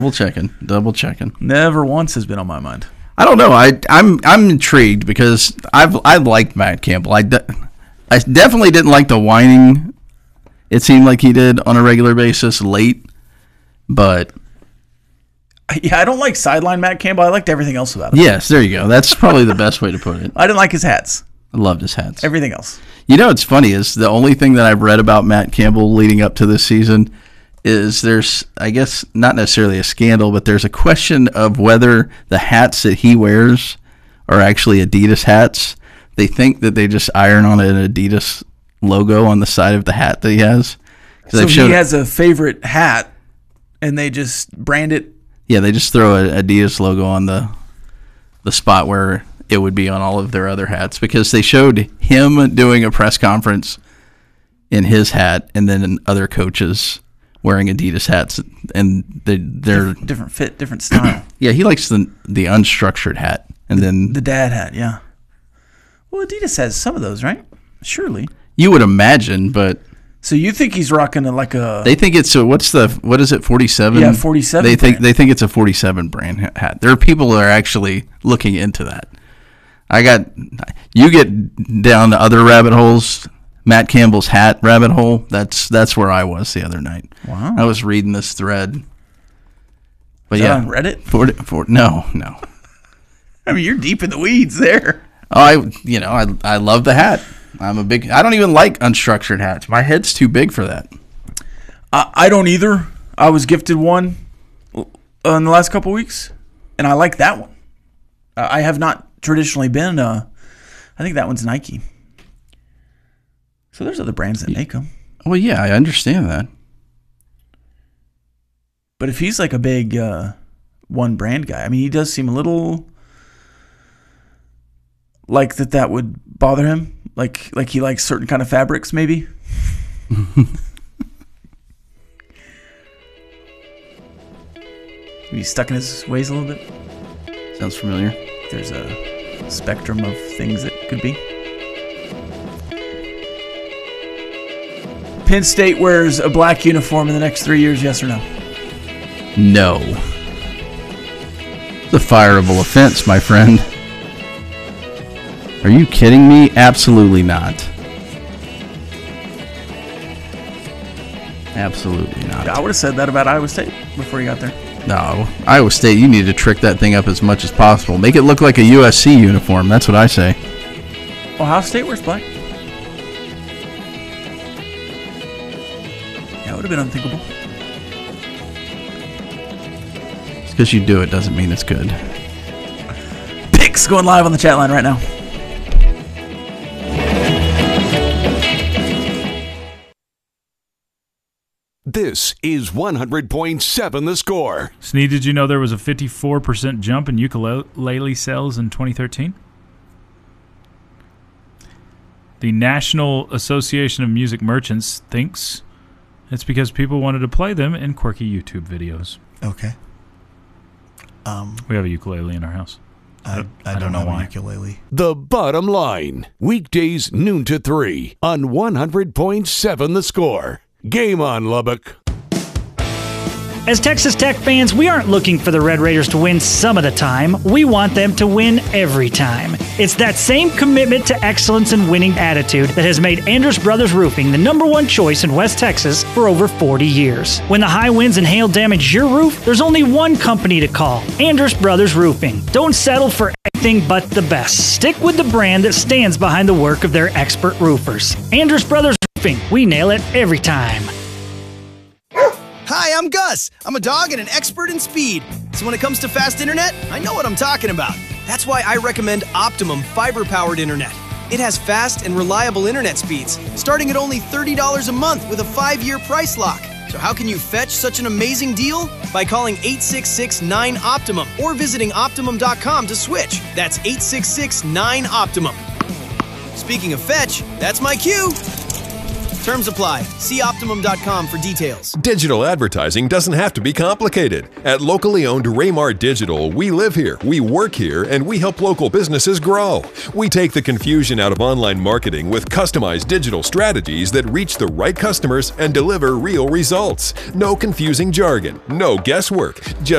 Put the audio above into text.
Double checking. Never once has been on my mind. I don't know. I'm intrigued because I liked Matt Campbell. I definitely didn't like the whining. It seemed like he did on a regular basis late, but yeah, I don't like sideline Matt Campbell. I liked everything else about him. Yes, there you go. That's probably the best way to put it. I didn't like his hats. I loved his hats. Everything else. You know what's funny is the only thing that I've read about Matt Campbell leading up to this season is there's, I guess, not necessarily a scandal, but there's a question of whether the hats that he wears are actually Adidas hats. They think that they just iron on an Adidas logo on the side of the hat that he has. So he has a favorite hat, and they just brand it? Yeah, they just throw an Adidas logo on the spot where it would be on all of their other hats, because they showed him doing a press conference in his hat and then other coaches wearing Adidas hats, and they're different fit, different style. Yeah, he likes the unstructured hat, and then the dad hat. Yeah. Well, Adidas has some of those, right? Surely. You would imagine, but so you think he's rocking like a? They think it's what is it? 47. Yeah, 47. They think it's a 47 brand hat. There are people that are actually looking into that. You get down to other rabbit holes. Matt Campbell's hat rabbit hole. That's where I was the other night. Wow. I was reading this thread. But is that yeah, on Reddit? No. I mean, you're deep in the weeds there. Oh, I love the hat. I don't even like unstructured hats. My head's too big for that. I don't either. I was gifted one in the last couple weeks, and I like that one. I have not traditionally been. I think that one's Nike. So there's other brands that make them. Well, yeah, I understand that. But if he's like a big one brand guy, I mean, he does seem a little like that would bother him. Like he likes certain kind of fabrics, maybe. He's stuck in his ways a little bit. Sounds familiar. There's a spectrum of things that could be. Penn State wears a black uniform in the next 3 years, yes or no? No. It's a fireable offense, my friend. Are you kidding me? Absolutely not. Absolutely not. I would have said that about Iowa State before you got there. No. Iowa State, you need to trick that thing up as much as possible. Make it look like a USC uniform. That's what I say. Ohio State wears black. That would have been unthinkable. Just because you do it doesn't mean it's good. Picks going live on the chat line right now. This is 100.7 The Score. Sneed, did you know there was a 54% jump in ukulele sales in 2013? The National Association of Music Merchants thinks it's because people wanted to play them in quirky YouTube videos. Okay. We have a ukulele in our house. I don't know why. Ukulele. The Bottom Line. Weekdays noon to 3 on 100.7 The Score. Game on, Lubbock. As Texas Tech fans, we aren't looking for the Red Raiders to win some of the time. We want them to win every time. It's that same commitment to excellence and winning attitude that has made Andrus Brothers Roofing the #1 choice in West Texas for over 40 years. When the high winds and hail damage your roof, there's only one company to call, Andrus Brothers Roofing. Don't settle for anything but the best. Stick with the brand that stands behind the work of their expert roofers. Andrus Brothers Roofing. We nail it every time. Hi, I'm Gus. I'm a dog and an expert in speed. So when it comes to fast internet, I know what I'm talking about. That's why I recommend Optimum fiber-powered internet. It has fast and reliable internet speeds, starting at only $30 a month with a 5-year price lock. So how can you fetch such an amazing deal? By calling 866-9-OPTIMUM or visiting Optimum.com to switch. That's 866-9-OPTIMUM. Speaking of fetch, that's my cue. Terms apply. See Optimum.com for details. Digital advertising doesn't have to be complicated. At locally owned Raymart Digital, we live here, we work here, and we help local businesses grow. We take the confusion out of online marketing with customized digital strategies that reach the right customers and deliver real results. No confusing jargon, no guesswork. Just